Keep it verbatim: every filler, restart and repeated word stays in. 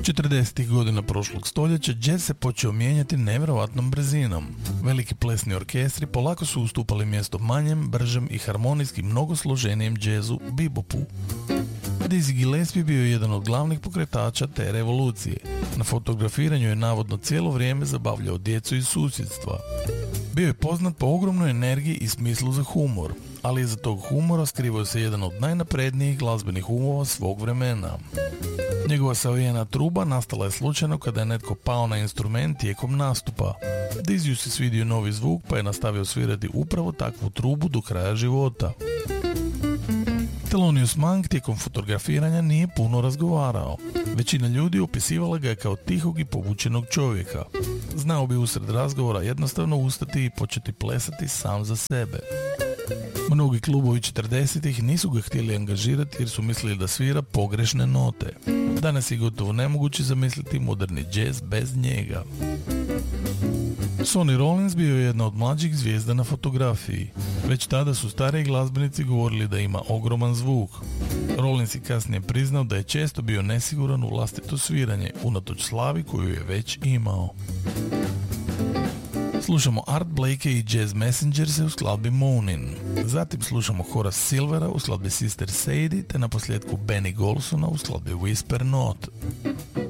četrdesetih godina prošlog stoljeća jazz se počeo mijenjati nevjerojatnom brzinom. Veliki plesni orkestri polako su ustupali mjesto manjem, bržem i harmonijski mnogo složenijem jazzu, bebopu. Dizzy Gillespie bio je jedan od glavnih pokretača te revolucije. Na fotografiranju je navodno cijelo vrijeme zabavljao djecu iz susjedstva. Bio je poznat po ogromnoj energiji i smislu za humor, ali iza tog humora skrivao se jedan od najnaprednijih glazbenih umova svog vremena. Njegova savijena truba nastala je slučajno kada je netko pao na instrument tijekom nastupa. Dizzy se svidio novi zvuk pa je nastavio svirati upravo takvu trubu do kraja života. Thelonious Monk tijekom fotografiranja nije puno razgovarao. Većina ljudi opisivala ga je kao tihog i povučenog čovjeka. Znao bi usred razgovora jednostavno ustati i početi plesati sam za sebe. Mnogi klubovi četrdesetih nisu ga htjeli angažirati jer su mislili da svira pogrešne note. Danas je gotovo nemoguće zamisliti moderni jazz bez njega. Sonny Rollins bio je jedna od mlađih zvijezda na fotografiji. Već tada su stariji glazbenici govorili da ima ogroman zvuk. Rollins je kasnije priznao da je često bio nesiguran u vlastito sviranje, unatoč slavi koju je već imao. Slušamo Art Blakey i Jazz Messengers u skladbi Moanin'. Zatim slušamo Horace Silvera u skladbi Sister Sadie te naposljetku Benny Golsona u skladbi Whisper Not.